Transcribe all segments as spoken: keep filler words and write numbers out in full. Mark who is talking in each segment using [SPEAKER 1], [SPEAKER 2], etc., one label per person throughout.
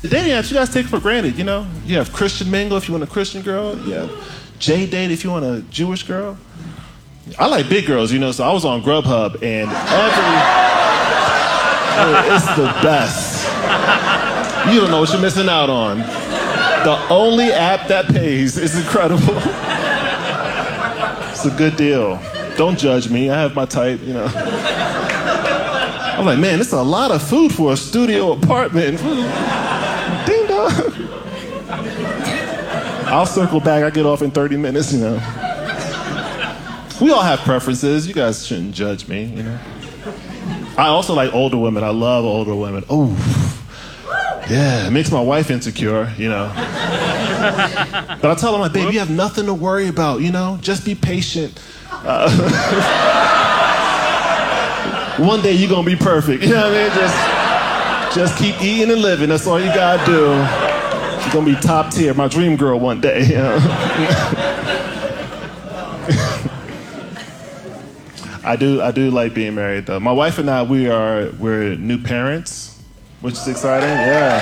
[SPEAKER 1] The dating apps, you guys take for granted, you know? You have Christian Mingle if you want a Christian girl. You have J-Date if you want a Jewish girl. I like big girls, you know, so I was on Grubhub, and every... it's the best. You don't know what you're missing out on. The only app that pays is incredible. It's a good deal. Don't judge me. I have my type, you know. I'm like, man, this is a lot of food for a studio apartment. Ding dong. I'll circle back. I get off in thirty minutes, you know. We all have preferences. You guys shouldn't judge me, you know. I also like older women. I love older women. Oh, yeah, it makes my wife insecure, you know. But I tell her, my baby, you have nothing to worry about, you know. Just be patient. Uh, one day you're gonna be perfect. You know what I mean? Just, just keep eating and living. That's all you gotta do. She's gonna be top tier, my dream girl one day. You know? I do, I do like being married though. My wife and I, we are, we're new parents, which is exciting. Yeah.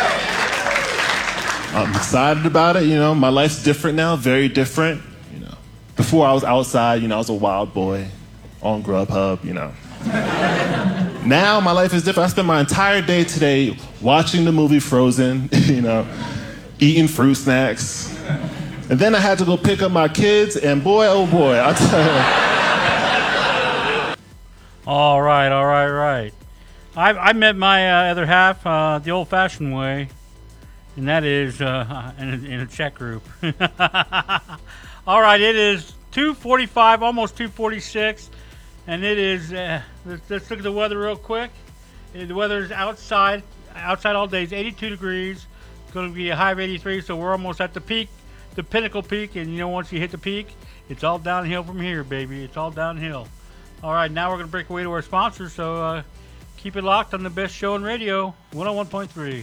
[SPEAKER 1] I'm excited about it. You know, my life's different now, very different. You know, before I was outside, you know, I was a wild boy on Grubhub, you know. Now my life is different. I spent my entire day today watching the movie Frozen, you know, eating fruit snacks. And then I had to go pick up my kids, and boy, oh boy, I tell you.
[SPEAKER 2] All right, all right, right. I, I met my uh, other half uh, the old-fashioned way, and that is uh, in, a, in a chat group. All right, it is two forty-five, almost two forty-six, and it is, uh, let's, let's look at the weather real quick. The weather is outside, outside all day. It's eighty-two degrees. It's going to be a high of eighty-three, so we're almost at the peak, the pinnacle peak, and you know, once you hit the peak, it's all downhill from here, baby. It's all downhill. All right, now we're going to break away to our sponsors, so uh, keep it locked on the best show in radio, one oh one point three.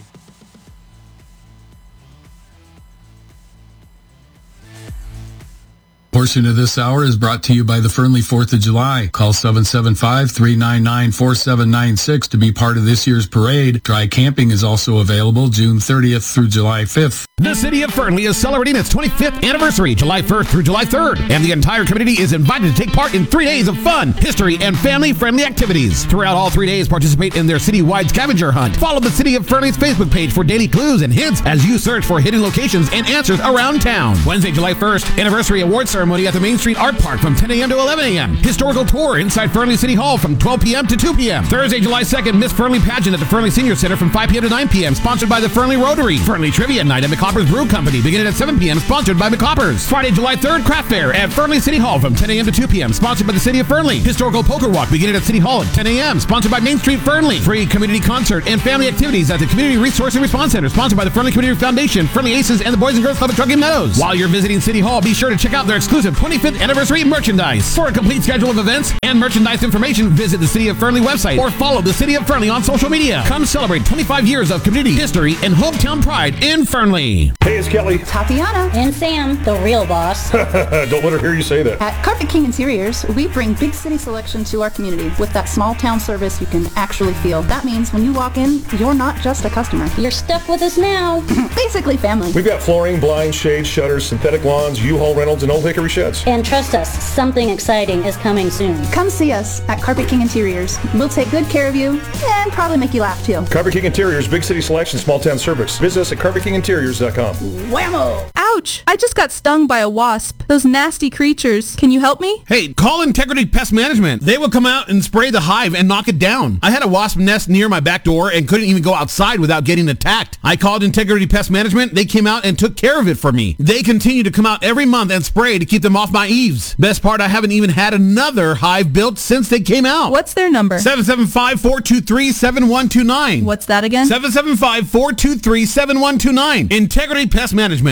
[SPEAKER 3] Portion of this hour is brought to you by the Fernley fourth of July. Call seven seven five, three nine nine, four seven nine six to be part of this year's parade. Dry camping is also available June thirtieth through July fifth.
[SPEAKER 4] The city of Fernley is celebrating its twenty-fifth anniversary, July first through July third, and the entire community is invited to take part in three days of fun, history, and family-friendly activities. Throughout all three days, participate in their citywide scavenger hunt. Follow the City of Fernley's Facebook page for daily clues and hints as you search for hidden locations and answers around town. Wednesday, July first, anniversary award ceremony at the Main Street Art Park from ten a.m. to eleven a.m. Historical tour inside Fernley City Hall from twelve p.m. to two p.m. Thursday, July second, Miss Fernley pageant at the Fernley Senior Center from five p.m. to nine p.m. sponsored by the Fernley Rotary. Fernley Trivia Night at McCopper's Brew Company beginning at seven p.m. sponsored by McCopper's. Friday, July third, Craft Fair at Fernley City Hall from ten a.m. to two p.m. sponsored by the City of Fernley. Historical Poker Walk beginning at City Hall at ten a.m. sponsored by Main Street Fernley. Free community concert and family activities at the Community Resource and Response Center sponsored by the Fernley Community Foundation, Fernley Aces, and the Boys and Girls Club of Truckee Meadows. While you're visiting City Hall, be sure to check out their exclusive twenty-fifth anniversary merchandise. For a complete schedule of events and merchandise information, visit the City of Fernley website or follow the City of Fernley on social media. Come celebrate twenty-five years of community history and hometown pride in Fernley.
[SPEAKER 5] Hey, it's Kelly.
[SPEAKER 6] Tatiana.
[SPEAKER 7] And Sam, the real boss.
[SPEAKER 5] Don't let her hear you say that.
[SPEAKER 6] At Carpet King Interiors, we bring big city selection to our community with that small town service you can actually feel. That means when you walk in, you're not just a customer.
[SPEAKER 7] You're stuck with us now.
[SPEAKER 6] Basically family.
[SPEAKER 5] We've got flooring, blinds, shades, shutters, synthetic lawns, U-Haul rentals, and Old Hickory sheds.
[SPEAKER 7] And trust us, something exciting is coming soon.
[SPEAKER 6] Come see us at Carpet King Interiors. We'll take good care of you and probably make you laugh too.
[SPEAKER 5] Carpet King Interiors, big city selection, small town service. Visit us at carpet king interiors dot com.
[SPEAKER 6] Whammo!
[SPEAKER 8] Ouch! I just got stung by a wasp. Those nasty creatures. Can you help me?
[SPEAKER 4] Hey, call Integrity Pest Management. They will come out and spray the hive and knock it down. I had a wasp nest near my back door and couldn't even go outside without getting attacked. I called Integrity Pest Management. They came out and took care of it for me. They continue to come out every month and spray to keep them off my eaves. Best part, I haven't even had another hive built since they came out.
[SPEAKER 8] What's their number?
[SPEAKER 4] seven seven five, four two three, seven one two nine.
[SPEAKER 8] What's that again?
[SPEAKER 4] seven seven five, four two three, seven one two nine. Integrity Pest Management. The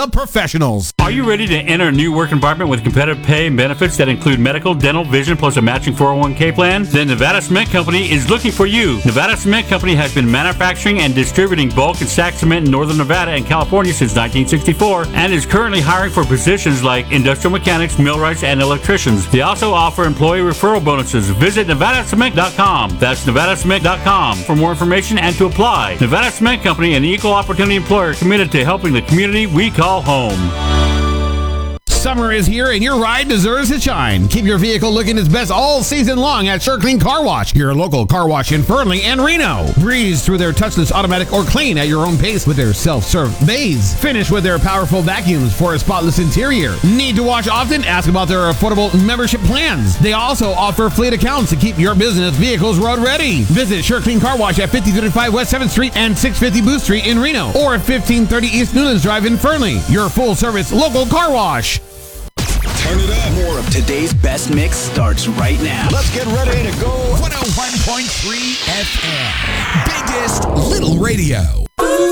[SPEAKER 4] professionals.
[SPEAKER 2] Are you ready to enter a new work environment with competitive pay and benefits that include medical, dental, vision, plus a matching four oh one k plan? Then Nevada Cement Company is looking for you. Nevada Cement Company has been manufacturing and distributing bulk and stack cement in northern Nevada and California since nineteen sixty-four and is currently hiring for positions like industrial mechanics, millwrights, and electricians. They also offer employee referral bonuses. Visit nevada cement dot com. That's nevada cement dot com for more information and to apply. Nevada Cement Company, an equal opportunity employer committed to helping the community we call home.
[SPEAKER 4] Summer is here and your ride deserves to shine. Keep your vehicle looking its best all season long at SureClean Car Wash, your local car wash in Fernley and Reno. Breeze through their touchless automatic or clean at your own pace with their self-serve bays. Finish with their powerful vacuums for a spotless interior. Need to wash often? Ask about their affordable membership plans. They also offer fleet accounts to keep your business vehicles road ready. Visit SureClean Car Wash at fifty thirty-five West seventh Street and six fifty Booth Street in Reno or at fifteen thirty East Newlands Drive in Fernley. Your full-service local car wash.
[SPEAKER 9] Turn it up. More of today's best mix starts right now. Let's get ready to go.
[SPEAKER 10] one oh one point three F M. Biggest Little Radio.